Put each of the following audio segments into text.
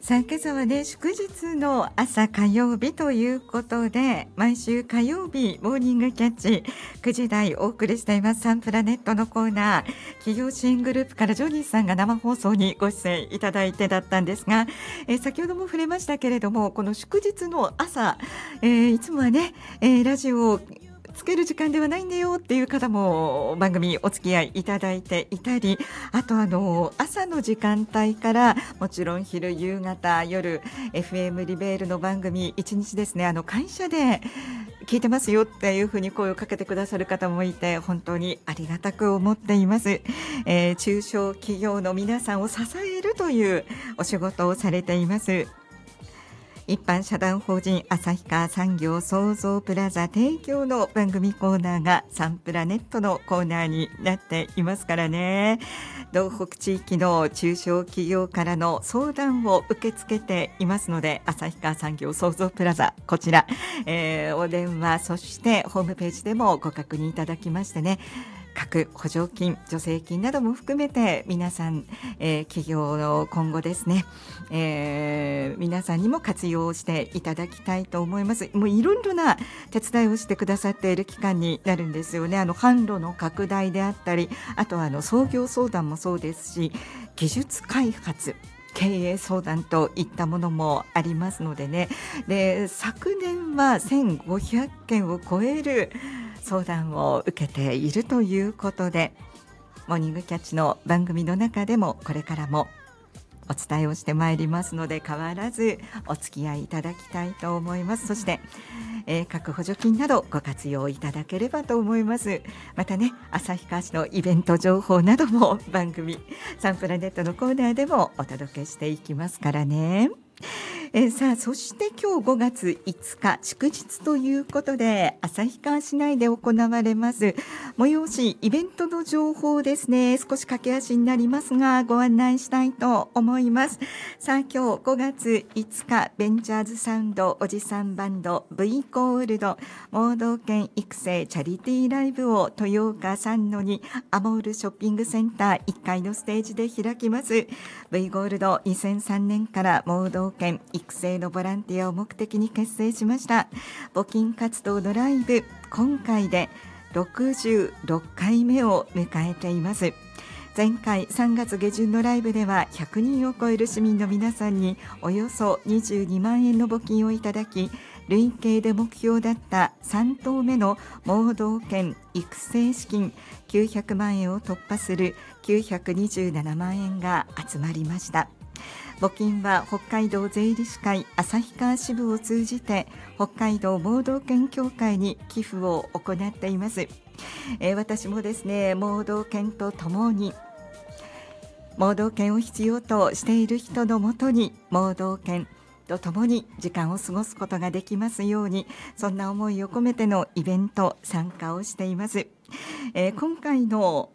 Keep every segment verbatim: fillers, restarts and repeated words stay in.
さあ今朝はね、祝日の朝火曜日ということで、毎週火曜日モーニングキャッチくじ台お送りしていますサンプラネットのコーナー。企業支援グループからジョニーさんが生放送にご出演いただいてだったんですが、えー、先ほども触れましたけれども、この祝日の朝、えー、いつもはね、えー、ラジオをつける時間ではないんだよっていう方も番組お付き合いいただいていたり、あとあの朝の時間帯からもちろん昼夕方夜 エフエム リベールの番組一日ですね、あの会社で聞いてますよっていうふうに声をかけてくださる方もいて、本当にありがたく思っています。えー、中小企業の皆さんを支えるというお仕事をされています。一般社団法人旭川産業創造プラザ提供の番組コーナーがサンプラネットのコーナーになっていますからね。道北地域の中小企業からの相談を受け付けていますので、旭川産業創造プラザこちら、えー、お電話そしてホームページでもご確認いただきましてね、各補助金助成金なども含めて皆さん、えー、企業の今後ですね、えー、皆さんにも活用していただきたいと思います。もういろいろな手伝いをしてくださっている期間になるんですよね。あの販路の拡大であったり、あとはあの創業相談もそうですし、技術開発経営相談といったものもありますのでね。で、昨年はせんごひゃっけんを超える相談を受けているということで、モーニングキャッチの番組の中でもこれからもお伝えをしてまいりますので、変わらずお付き合いいただきたいと思います。そして、えー、各補助金などご活用いただければと思います。またね、旭川市のイベント情報なども番組サンプラネットのコーナーでもお届けしていきますからね。えー、さあそして今日ごがついつか祝日ということで、旭川市内で行われます催しイベントの情報ですね、少し駆け足になりますがご案内したいと思います。さあ今日ごがついつか、ベンチャーズサウンドおじさんバンド V ゴールド盲導犬育成チャリティーライブを豊岡三野にアモールショッピングセンターいっかいのステージで開きます。 V ゴールドにせんさんねんから盲導犬育成のボランティアを目的に結成しました。募金活動のライブ、今回でろくじゅうろっかいめを迎えています。前回さんがつ下旬のライブではひゃくにんを超える市民の皆さんにおよそにじゅうにまんえんの募金をいただき、累計で目標だったさんとうめの盲導犬育成資金きゅうひゃくまんえんを突破するきゅうひゃくにじゅうななまんえんが集まりました。募金は北海道税理士会旭川支部を通じて北海道盲導犬協会に寄付を行っています。えー、私もですね、盲導犬とともに盲導犬を必要としている人のもとに盲導犬とともに時間を過ごすことができますように、そんな思いを込めてのイベント参加をしています。えー、今回の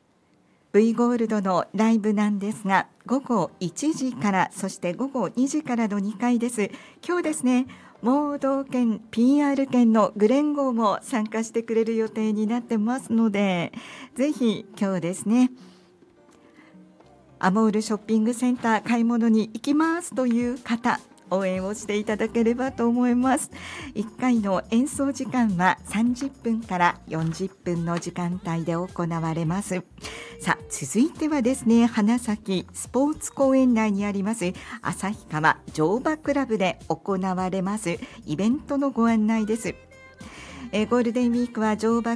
V ゴールドのライブなんですが、ごごいちじからそしてごごにじからのにかいです。今日ですね、盲導犬 ピーアール 犬のグレンゴーも参加してくれる予定になってますので、ぜひ今日ですね、アモールショッピングセンター買い物に行きますという方、応援をしていただければと思います。いっかいの演奏時間はさんじゅっぷんからよんじゅっぷんの時間帯で行われます。さあ続いてはですね、花咲スポーツ公園内にあります旭川乗馬クラブで行われますイベントのご案内です。えー、ゴールデンウィークは乗馬